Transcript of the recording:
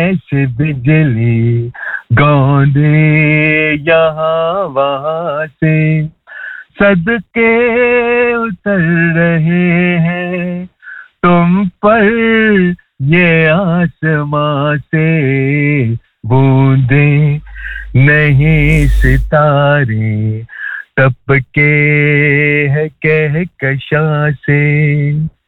ऐसे बिजली गौंदे यहाँ वहाँ से सदके उतर रहे हैं तुम पर ये आसमां से बूंदे नहीं सितारे टपके है कहकशां से